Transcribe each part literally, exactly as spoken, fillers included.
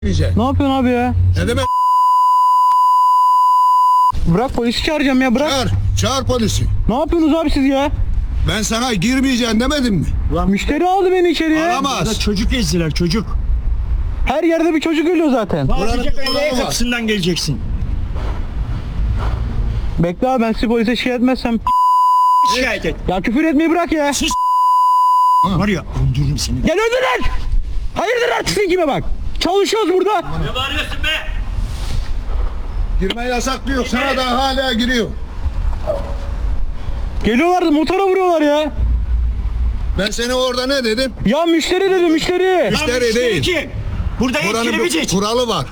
Ne yapıyorsun abi ya? Ne demek? Bırak polisi çağıracağım ya, bırak. Çağır, çağır polisi. Ne yapıyorsunuz abi siz ya? Ben sana girmeyeceksin demedim mi? Müşteri aldı beni içeriye. Alamaz. Çocuk ezdiler çocuk. Her yerde bir çocuk ölüyor zaten. Bağıracak kuralı öyle var. kapısından geleceksin. Bekle abi, ben sizi polise şikayet etmezsem. Şikayet et. Ya küfür etmeyi bırak ya. Sus. Var ya öldürürüm seni. Gel öldüler. Hayırdır artistin kime bak. Çalışıyoruz burada. Ne bağırıyorsun be? Girme yasaklıyor. Sana da hala giriyor. Geliyorlardı, motora vuruyorlar ya. Ben seni orada ne dedim? Ya müşteri dedi, müşteri. Müşteri değil. Kim? Burada Buranın yetkili bir bir kuralı var.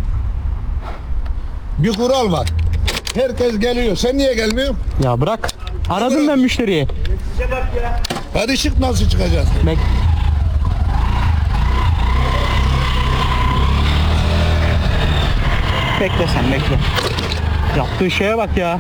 Bir kural var. Herkes geliyor. Sen niye gelmiyorsun? Ya bırak. Aradım ben müşteriyi. Size bak ya. Hadi çık, nasıl çıkacağız? Bek. Bekle sen, bekle. Yaptığı şeye bak ya.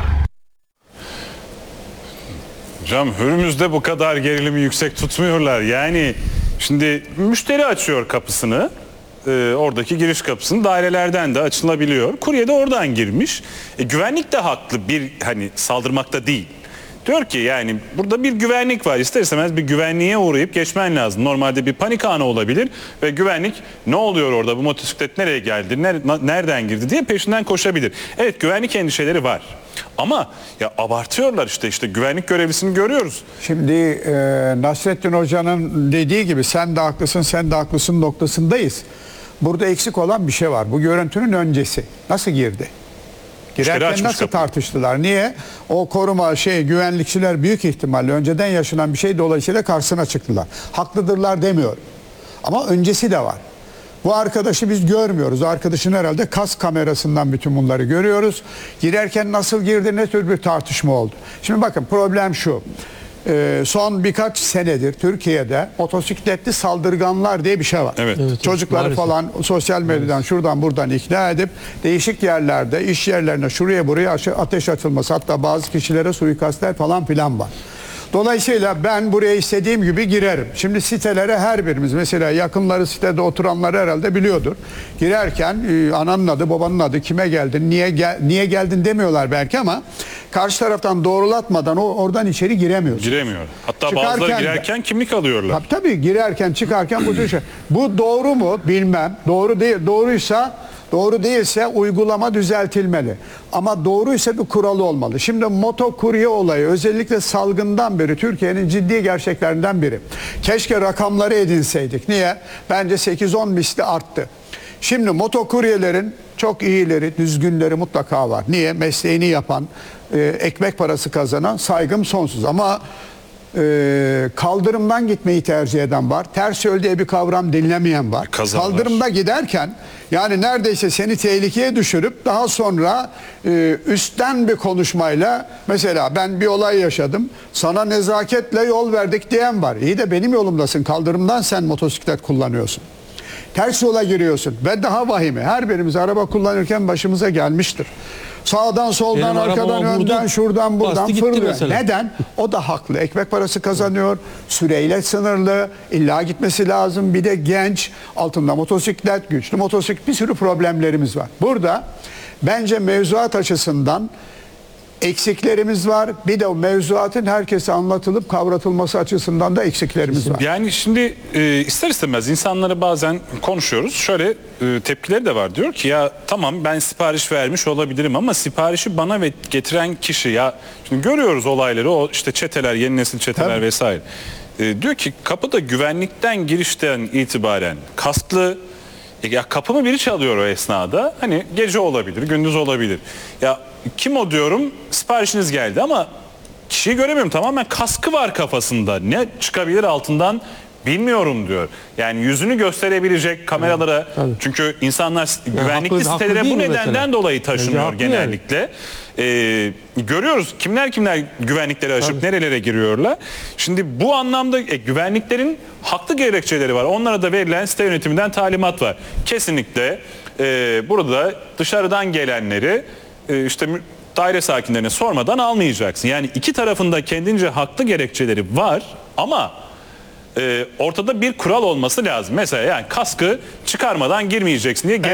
Hocam Hürmüz'de bu kadar gerilimi yüksek tutmuyorlar. Yani şimdi müşteri açıyor kapısını. E, oradaki giriş kapısını dairelerden de açılabiliyor. Kurye de oradan girmiş. E, güvenlik de haklı, bir hani saldırmakta değil. Diyor ki yani burada bir güvenlik var. İster istemez bir güvenliğe uğrayıp geçmen lazım. Normalde bir panik anı olabilir ve güvenlik ne oluyor orada, bu motosiklet nereye geldi, ner- nereden girdi diye peşinden koşabilir. Evet, güvenlik endişeleri var. Ama ya abartıyorlar işte işte güvenlik görevlisini görüyoruz. Şimdi e, Nasrettin Hoca'nın dediği gibi sen de haklısın sen de haklısın noktasındayız. Burada eksik olan bir şey var. Bu görüntünün öncesi. Nasıl girdi? Girerken açmış nasıl kapıyı. tartıştılar? Niye? O koruma şey güvenlikçiler büyük ihtimalle önceden yaşanan bir şey dolayısıyla karşısına çıktılar. Haklıdırlar demiyorum. Ama öncesi de var. Bu arkadaşı biz görmüyoruz. Arkadaşın herhalde kas kamerasından bütün bunları görüyoruz. Girerken nasıl girdi, ne tür bir tartışma oldu. Şimdi bakın, problem şu. Ee, son birkaç senedir Türkiye'de motosikletli saldırganlar diye bir şey var. Evet. Evet, Çocukları maalesef. falan sosyal medyadan şuradan buradan ikna edip değişik yerlerde, iş yerlerine şuraya buraya ateş açılması, hatta bazı kişilere suikastler falan filan var. Dolayısıyla ben buraya istediğim gibi girerim. Şimdi sitelere her birimiz, mesela yakınları sitede oturanları herhalde biliyordur. Girerken e, ananın adı, babanın adı, kime geldin, niye gel, niye geldin demiyorlar belki ama karşı taraftan doğrulatmadan o oradan içeri giremiyorsun. Giremiyor. Hatta Çıkarken bazıları de- girerken kimlik alıyorlar. Tabii, tabii girerken çıkarken bu tür şey. Bu doğru mu bilmem. Doğru değil. Doğruysa doğru değilse uygulama düzeltilmeli. Ama doğruysa bir kuralı olmalı. Şimdi motokurye olayı özellikle salgından beri Türkiye'nin ciddi gerçeklerinden biri. Keşke rakamları edinseydik. Niye? Bence sekiz on misli arttı. Şimdi motokuryelerin çok iyileri, düzgünleri mutlaka var. Niye? Mesleğini yapan, e, ekmek parası kazanan, saygım sonsuz. Ama Ee, kaldırımdan gitmeyi tercih eden var. Ters yol diye bir kavram dinlemeyen var. Kazalar. Kaldırımda giderken yani neredeyse seni tehlikeye düşürüp daha sonra e, üstten bir konuşmayla, mesela ben bir olay yaşadım, sana nezaketle yol verdik diyen var. İyi de benim yolumdasın, kaldırımdan sen motosiklet kullanıyorsun. Ters yola giriyorsun ve daha vahimi, her birimiz araba kullanırken başımıza gelmiştir. Sağdan soldan, Benim arkadan, arabama vurdu, önden, şuradan, buradan bastı gitti fırlıyor. mesela. Neden? O da haklı. Ekmek parası kazanıyor. Süreyle sınırlı. İlla gitmesi lazım. Bir de genç. Altında motosiklet, güçlü motosiklet. Bir sürü problemlerimiz var. Burada bence mevzuat açısından eksiklerimiz var. Bir de o mevzuatın herkese anlatılıp kavratılması açısından da eksiklerimiz var. Yani şimdi e, ister istemez insanlara bazen konuşuyoruz. Şöyle e, tepkileri de var. Diyor ki ya tamam, ben sipariş vermiş olabilirim ama siparişi bana ve getiren kişi, ya şimdi görüyoruz olayları, o işte çeteler, yeni nesil çeteler Tabii. vesaire. E, diyor ki kapıda güvenlikten girişten itibaren kasklı, ya kapımı biri çalıyor o esnada. Hani gece olabilir, gündüz olabilir. Ya kim o diyorum, siparişiniz geldi ama kişiyi göremiyorum, tamamen kaskı var kafasında. Ne çıkabilir altından bilmiyorum diyor. Yani yüzünü gösterebilecek kameralara, çünkü insanlar güvenlikli haklı- haklı sitelere değil bu mi nedenden mesela? dolayı taşınıyor Bence haklı yani. genellikle. Ee, görüyoruz kimler kimler güvenlikleri aşıp nerelere giriyorlar. Şimdi bu anlamda e, güvenliklerin haklı gerekçeleri var. Onlara da verilen site yönetiminden talimat var. Kesinlikle e, burada dışarıdan gelenleri e, işte daire sakinlerine sormadan almayacaksın. Yani iki tarafında kendince haklı gerekçeleri var ama e, ortada bir kural olması lazım. Mesela yani kaskı çıkarmadan girmeyeceksin diye